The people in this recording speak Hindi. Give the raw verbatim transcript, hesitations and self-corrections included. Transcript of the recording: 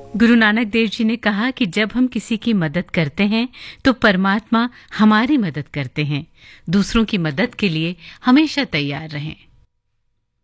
गुरु नानक देव जी ने कहा कि जब हम किसी की मदद करते हैं तो परमात्मा हमारी मदद करते हैं। दूसरों की मदद के लिए हमेशा तैयार रहें।